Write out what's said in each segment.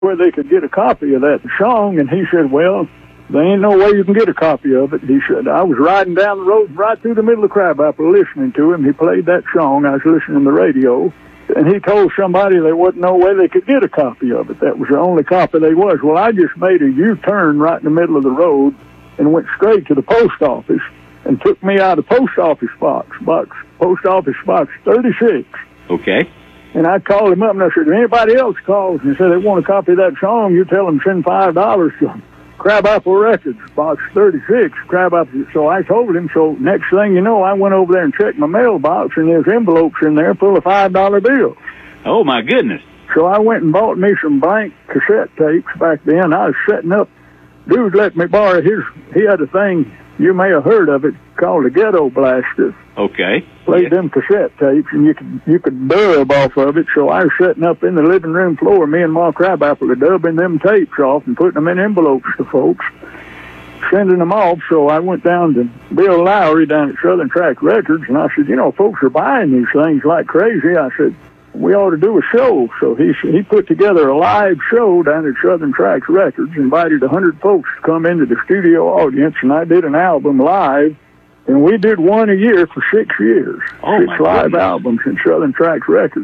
where they could get a copy of that song, and he said, well, there ain't no way you can get a copy of it. He said, I was riding down the road right through the middle of Crabapple listening to him. He played that song. I was listening to the radio, and he told somebody there wasn't no way they could get a copy of it. That was the only copy there was. Well, I just made a U-turn right in the middle of the road and went straight to the post office and took me out of post office box 36. Okay. And I called him up and I said, if anybody else calls and said they want a copy of that song, you tell them send $5 to Crabapple Records, box 36, Crabapple. So I told him. So next thing you know, I went over there and checked my mailbox, and there's envelopes in there full of $5 bills. Oh, my goodness. So I went and bought me some blank cassette tapes back then. I was setting up. Dude let me borrow he had a thing, you may have heard of it, called a Ghetto Blaster. Okay. Played them cassette tapes, and you could dub off of it. So I was setting up in the living room floor, me and Ma Crabapple, were dubbing them tapes off and putting them in envelopes to folks, sending them off. So I went down to Bill Lowry down at Southern Track Records, and I said, folks are buying these things like crazy. I said, we ought to do a show. So he put together a live show down at Southern Tracks Records, invited 100 folks to come into the studio audience, and I did an album live. And we did one a year for 6 years. Oh, 6 live albums in Southern Tracks Records.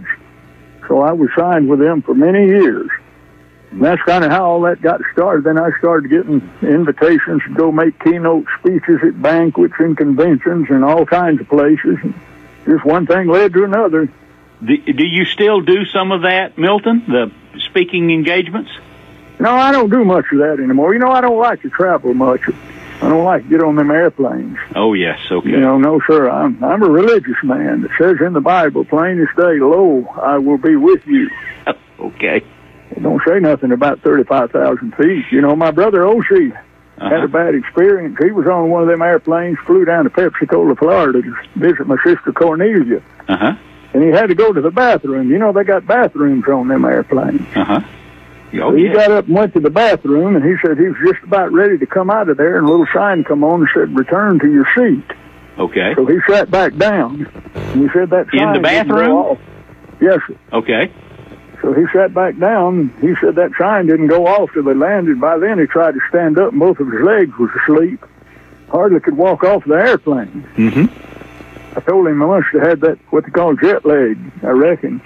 So I was signed with them for many years. And that's kind of how all that got started. Then I started getting invitations to go make keynote speeches at banquets and conventions and all kinds of places. And just one thing led to another. Do you still do some of that, Milton, the speaking engagements? No, I don't do much of that anymore. I don't like to travel much. I don't like to get on them airplanes. Oh, yes, okay. No, sir. I'm a religious man. It says in the Bible, plain as day, lo, I will be with you. Okay. It don't say nothing about 35,000 feet. My brother O.C. had a bad experience. He was on one of them airplanes, flew down to Pensacola, Florida to visit my sister Cornelia. Uh-huh. And he had to go to the bathroom. They got bathrooms on them airplanes. Uh-huh. So he got up and went to the bathroom, and he said he was just about ready to come out of there, and a little sign come on and said, return to your seat. Okay. So he sat back down, and he said that sign in the bathroom? didn't go off. Yes, sir. Okay. So he sat back down. He said that sign didn't go off till they landed. By then, he tried to stand up, and both of his legs was asleep. Hardly could walk off the airplane. Mm-hmm. I told him I must have had that, what they call jet lag, I reckon.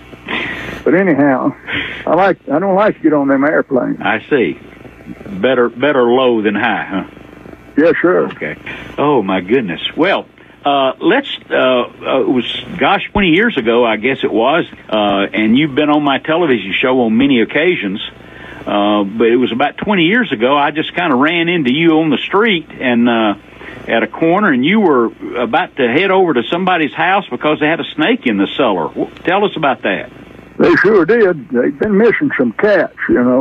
But anyhow, I don't like to get on them airplanes. I see. Better low than high, huh? Yes, sir. Okay. Oh, my goodness. Well, it was, 20 years ago, I guess it was, and you've been on my television show on many occasions, but it was about 20 years ago, I just kind of ran into you on the street and at a corner, and you were about to head over to somebody's house because they had a snake in the cellar. Tell us about that. They sure did. They'd been missing some cats,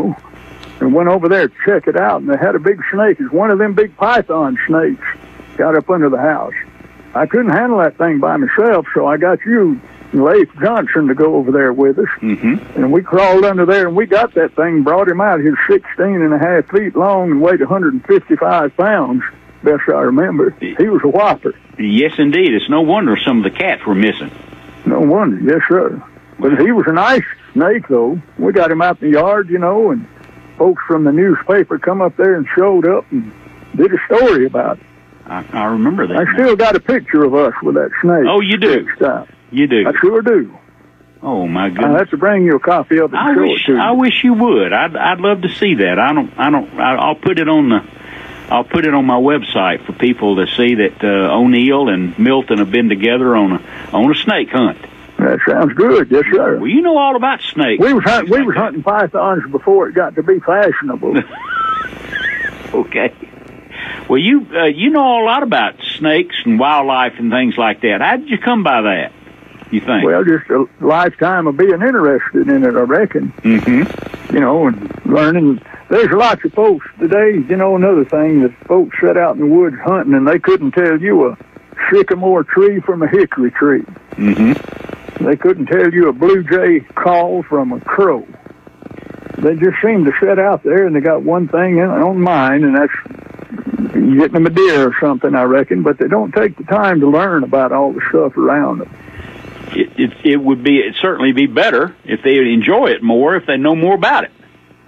and went over there to check it out, and they had a big snake. It's one of them big python snakes got up under the house. I couldn't handle that thing by myself, so I got you, Leif Johnson, to go over there with us. Mm-hmm. And we crawled under there, and we got that thing, brought him out. He was 16.5 feet long and weighed 155 pounds, best I remember. He was a whopper. Yes, indeed. It's no wonder some of the cats were missing. No wonder, yes, sir. But he was a nice snake, though. We got him out in the yard, and folks from the newspaper come up there and showed up and did a story about it. I remember that. I still got a picture of us with that snake. Oh, you do? You do? I sure do. Oh, my goodness. I'll have to bring you a copy of it and show it to you. I wish you would. I'd love to see that. I'll put it on my website for people to see that O'Neill and Milton have been together on a snake hunt. That sounds good, yes, sir. Well, you know all about snakes. We was hunting pythons before it got to be fashionable. Okay. Well, you know a lot about snakes and wildlife and things like that. How did you come by that, you think? Well, just a lifetime of being interested in it, I reckon. Mm-hmm. And learning. There's lots of folks today, another thing, that folks set out in the woods hunting, and they couldn't tell you a sycamore tree from a hickory tree. Mm-hmm. They couldn't tell you a blue jay call from a crow. They just seem to sit out there, and they got one thing on mind, and that's getting them a deer or something, I reckon, but they don't take the time to learn about all the stuff around them. It would certainly be better if they would enjoy it more if they know more about it.